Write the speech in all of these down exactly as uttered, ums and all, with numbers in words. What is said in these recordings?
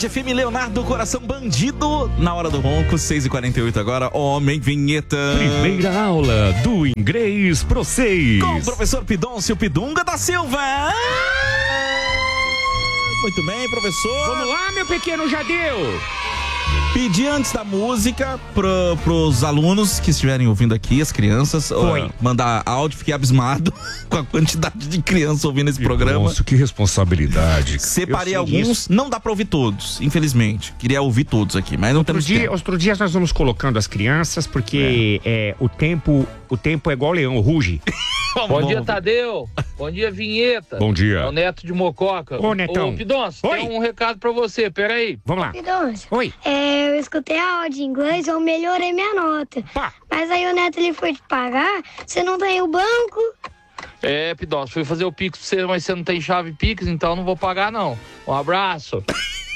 Band F M, Leonardo Coração Bandido. Na hora do ronco, seis e quarenta e oito agora. Homem, vinheta. Primeira aula do Inglês Pro seis. Com o professor Pidoncio Pidunga da Silva. Muito bem, professor. Vamos lá, meu pequeno Jadeu. Pedi antes da música pro, pros alunos que estiverem ouvindo aqui, as crianças, uh, mandar áudio. Fiquei abismado com a quantidade de crianças ouvindo esse programa. Nossa, que responsabilidade. Separei alguns, disso. Não dá pra ouvir todos, infelizmente. Queria ouvir todos aqui, mas não outro temos dia, tempo. Outro dia nós vamos colocando as crianças, porque é. É, o, tempo, o tempo é igual o leão, ruge. Bom, bom dia, Tadeu. Bom dia, Vinheta. Bom dia. É o Neto de Mococa. Ô, Netão. Ô, Pidoncio, tem um recado pra você, peraí. Vamos lá. Pidoncio. Oi. É, eu escutei a aula de inglês, eu melhorei minha nota. Pá. Mas aí o Neto, ele foi te pagar, você não tem o banco? É, Pidoncio, fui fazer o Pix pra você, mas você não tem chave Pix, então não vou pagar, não. Um abraço.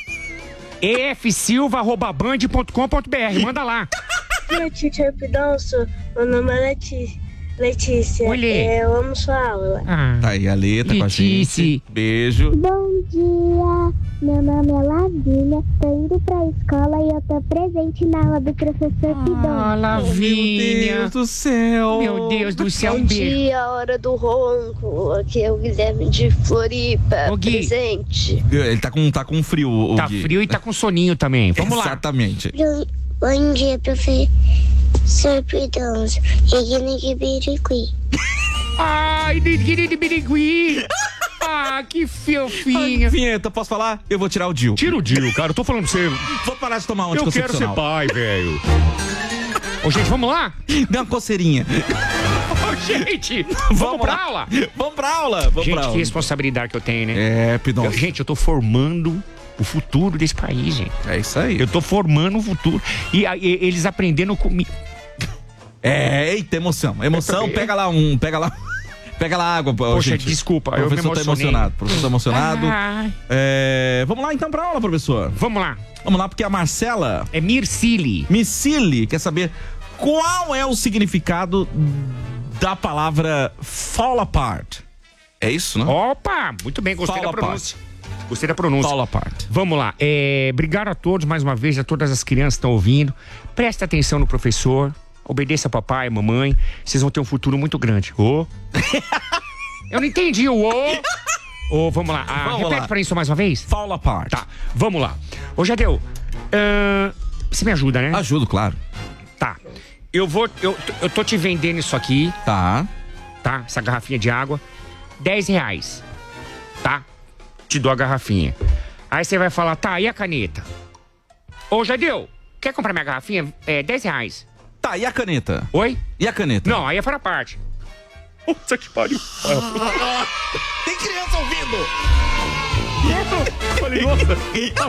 e f silva arroba band ponto com ponto b r, manda lá. Oi, teacher Pidoncio, meu nome é Letícia. Letícia, Oi, Lê. é, eu amo sua aula. Ah. Tá aí a Lê, tá com a gente. Beijo. Bom dia, meu nome é Lavínia, tô indo pra escola e eu tô presente na aula do professor Pidoncio. Ah, Lavínia. Meu Deus do céu. Meu Deus do céu, Bom um beijo. dia, hora do ronco, aqui é o Guilherme de Floripa, Ô, Gui. presente. Ele tá com, tá com frio, o Tá Gui. frio e tá com soninho também. Vamos lá. Exatamente. Bom dia, professor Pidoncio, Ignigibiriqui. Ai, birigui. Ah, que fofinho. Vinheta, posso falar? Eu vou tirar o Dil. Tira o Dil, cara. Eu tô falando pra você. Vou parar de tomar um Eu quero ser anticoncepcional. pai, velho. Ô, gente, vamos lá? Deu uma coceirinha. Ô, gente, vamos, Vamos pra lá. aula? Vamos pra aula. Vamos Gente, pra que aula. responsabilidade que eu tenho, né? É, Pidoncio. Eu- gente, eu tô formando o futuro desse país, gente. É isso aí. Eu tô formando o futuro. E, a- e- eles aprendendo comigo. É, eita, emoção. Emoção, também. pega lá um. Pega lá. Pega lá água, Poxa, gente. desculpa, O eu me professor tá emocionei. emocionado. O professor tá emocionado. Ai. É, vamos lá então pra aula, professor. Vamos lá. Vamos lá, porque a Marcela É Mircili. Micili quer saber qual é o significado da palavra fall apart. É isso, né? Opa, muito bem, gostei Fall da pronúncia. Gostei da pronúncia. Fall apart. Vamos lá. É, obrigado a todos mais uma vez, a todas as crianças que estão ouvindo. Presta atenção no professor. Obedeça a papai, mamãe. Vocês vão ter um futuro muito grande. Ô. Eu não entendi o ô. Ô, vamos lá. Ah, Vamos repete lá. pra isso mais uma vez. Fall apart. Tá, vamos lá. Ô, Jadeu, ahn, você me ajuda, né? Ajudo, claro. Tá. Eu vou. Eu, eu tô te vendendo isso aqui, Tá. tá? Essa garrafinha de água. dez reais. Tá? Te dou a garrafinha. Aí você vai falar, tá, e a caneta? Ô, Jadeu, quer comprar minha garrafinha? É dez reais. Tá, e a caneta? Oi? E a caneta? Não, aí é fora parte. Puta que pariu. Tem criança ouvindo! Falei, nossa.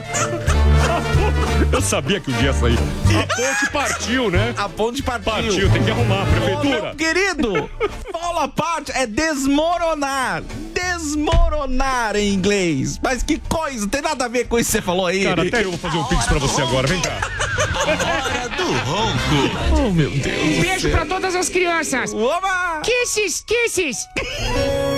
Eu sabia que um dia ia sair. A ponte partiu, né? A ponte partiu. Partiu, tem que arrumar, Ô, prefeitura. meu querido, fall apart é desmoronar. Desmoronar em inglês. Mas que coisa, tem nada a ver com isso que você falou aí. Cara, até eu vou fazer um pix pra você agora, vem cá. Hora do ronco. Oh, meu Deus. Um beijo pra todas as crianças. Oba! Kisses, kisses.